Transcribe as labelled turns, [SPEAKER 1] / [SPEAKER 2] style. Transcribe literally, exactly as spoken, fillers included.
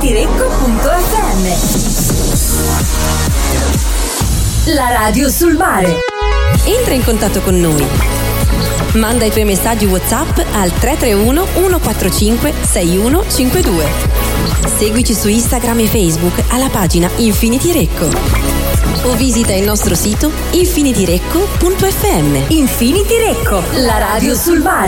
[SPEAKER 1] Infinidirecco punto effe emme. La radio sul mare.
[SPEAKER 2] Entra in contatto con noi. Manda i tuoi messaggi WhatsApp al tre tre uno uno quattro cinque sei uno cinque due. Seguici su Instagram e Facebook alla pagina Infinity Recco. O visita il nostro sito infinidirecco punto effe emme.
[SPEAKER 1] Infinidirecco, la radio sul mare.